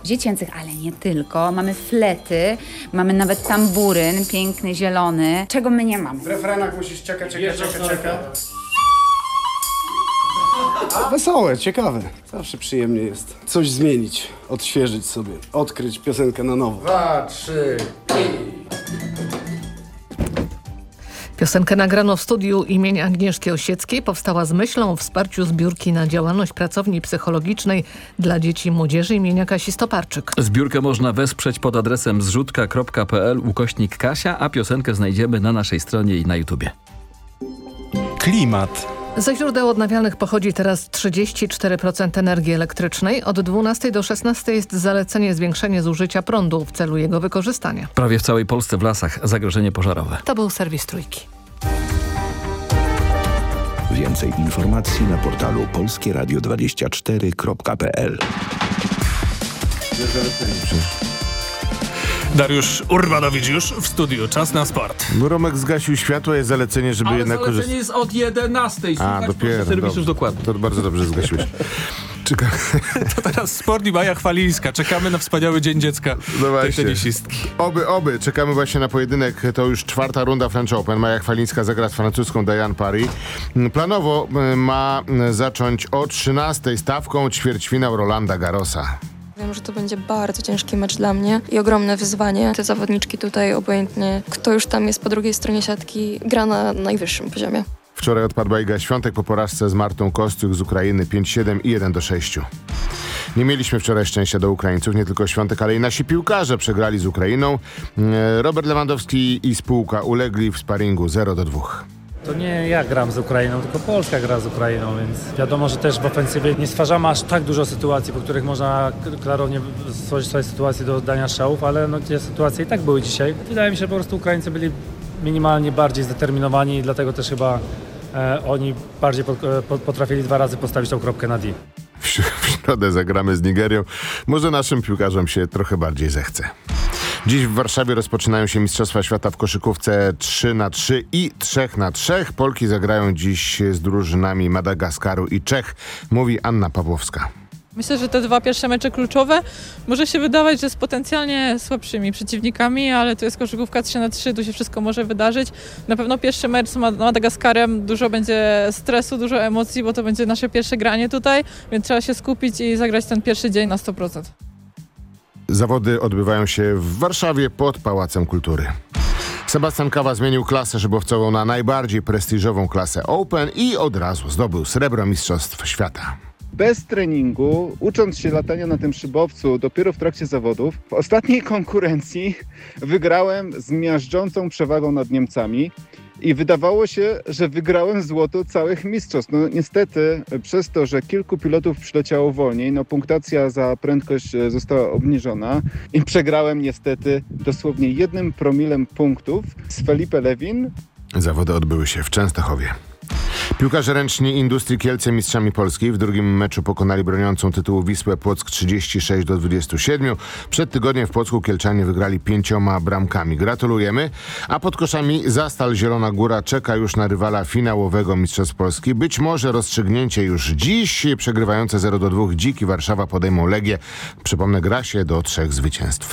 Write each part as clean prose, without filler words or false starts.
dziecięcych, ale nie tylko. Mamy flety, mamy nawet tamburyn, piękny, zielony. Czego my nie mamy? W refrenach musisz czekać. Wesołe, ciekawe. Zawsze przyjemnie jest coś zmienić, odświeżyć sobie, odkryć piosenkę na nowo. 2, 3 i... Piosenkę nagrano w studiu imienia Agnieszki Osieckiej. Powstała z myślą o wsparciu zbiórki na działalność pracowni psychologicznej dla dzieci i młodzieży imienia Kasi Stoparczyk. Zbiórkę można wesprzeć pod adresem zrzutka.pl/Kasia, a piosenkę znajdziemy na naszej stronie i na YouTubie. Klimat. Ze źródeł odnawialnych pochodzi teraz 34% energii elektrycznej. Od 12 do 16 jest zalecenie zwiększenie zużycia prądu w celu jego wykorzystania. Prawie w całej Polsce w lasach zagrożenie pożarowe. To był serwis Trójki. Więcej informacji na portalu polskieradio24.pl. Dariusz Urbanowicz już w studiu. Czas na sport. Romek zgasił światło, jest zalecenie, żeby jednak korzystać. zalecenie jest od 11. A, dopiero. Serwisów dokładnie. To bardzo dobrze zgasiłeś. To teraz sport i Maja Chwalińska. Czekamy na wspaniały Dzień Dziecka tej tenisistki. Oby. Czekamy właśnie na pojedynek. To już 4. runda French Open. Maja Chwalińska zagra z francuską Diane Parry. Planowo ma zacząć o 13:00 stawką ćwierćfinał Rolanda Garrosa. Wiem, że to będzie bardzo ciężki mecz dla mnie i ogromne wyzwanie. Te zawodniczki tutaj, obojętnie kto już tam jest po drugiej stronie siatki, gra na najwyższym poziomie. Wczoraj odpadła Iga Świątek po porażce z Martą Kostyuk z Ukrainy 5-7 i 1-6. Nie mieliśmy wczoraj szczęścia do Ukraińców, nie tylko Świątek, ale i nasi piłkarze przegrali z Ukrainą. Robert Lewandowski i spółka ulegli w sparingu 0-2. To nie ja gram z Ukrainą, tylko Polska gra z Ukrainą, więc wiadomo, że też w ofensywie nie stwarzamy aż tak dużo sytuacji, po których można klarownie stworzyć sobie sytuację do oddania strzałów, ale te sytuacje i tak były dzisiaj. Wydaje mi się, że po prostu Ukraińcy byli minimalnie bardziej zdeterminowani i dlatego też chyba oni bardziej potrafili 2 razy postawić tą kropkę na D. W środę zagramy z Nigerią. Może naszym piłkarzom się trochę bardziej zechce. Dziś w Warszawie rozpoczynają się Mistrzostwa Świata w koszykówce 3x3 i 3x3. Polki zagrają dziś z drużynami Madagaskaru i Czech, mówi Anna Pawłowska. Myślę, że te 2 pierwsze mecze kluczowe może się wydawać, że z potencjalnie słabszymi przeciwnikami, ale to jest koszykówka 3x3, tu się wszystko może wydarzyć. Na pewno pierwszy mecz z Madagaskarem, dużo będzie stresu, dużo emocji, bo to będzie nasze pierwsze granie tutaj, więc trzeba się skupić i zagrać ten pierwszy dzień na 100%. Zawody odbywają się w Warszawie pod Pałacem Kultury. Sebastian Kawa zmienił klasę szybowcową na najbardziej prestiżową klasę Open i od razu zdobył srebro Mistrzostw Świata. Bez treningu, ucząc się latania na tym szybowcu dopiero w trakcie zawodów, w ostatniej konkurencji wygrałem z miażdżącą przewagą nad Niemcami i wydawało się, że wygrałem złoto całych mistrzostw. No niestety przez to, że kilku pilotów przyleciało wolniej, punktacja za prędkość została obniżona i przegrałem niestety dosłownie 1 promilem punktów z Felipe Lewin. Zawody odbyły się w Częstochowie. Piłkarze ręczni Industrii Kielce mistrzami Polski w drugim meczu pokonali broniącą tytułu Wisłę Płock 36-27. Przed tygodniem w Płocku Kielczanie wygrali 5 bramkami. Gratulujemy. A pod koszami Zastal Zielona Góra czeka już na rywala finałowego Mistrzostw Polski. Być może rozstrzygnięcie już dziś. Przegrywające 0-2 Dziki Warszawa podejmą Legię. Przypomnę, gra się do 3 zwycięstw.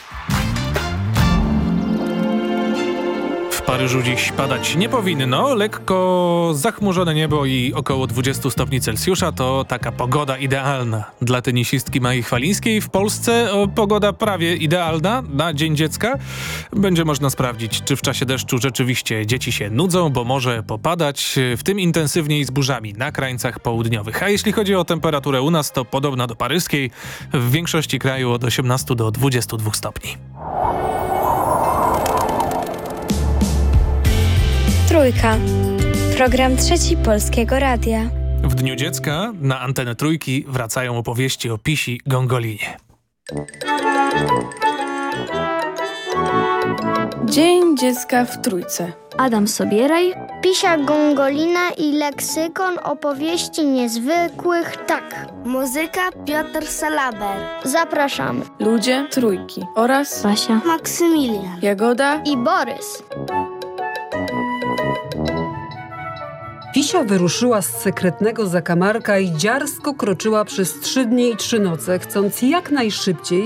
W Paryżu dziś padać nie powinno. Lekko zachmurzone niebo i około 20 stopni Celsjusza to taka pogoda idealna dla tenisistki Mai Chwalińskiej. W Polsce pogoda prawie idealna na Dzień Dziecka. Będzie można sprawdzić, czy w czasie deszczu rzeczywiście dzieci się nudzą, bo może popadać, w tym intensywniej z burzami na krańcach południowych. A jeśli chodzi o temperaturę u nas, to podobna do paryskiej. W większości kraju od 18 do 22 stopni. Trójka. Program Trzeci Polskiego Radia. W Dniu Dziecka na antenę Trójki wracają opowieści o Pisi Gongolinie. Dzień Dziecka w Trójce. Adam Sobieraj. Pisia Gongolina i leksykon opowieści niezwykłych. Tak. Muzyka Piotr Salaber. Zapraszamy. Ludzie Trójki oraz Basia, Maksymilian, Jagoda i Borys. Pisia wyruszyła z sekretnego zakamarka i dziarsko kroczyła przez 3 dni i 3 noce, chcąc jak najszybciej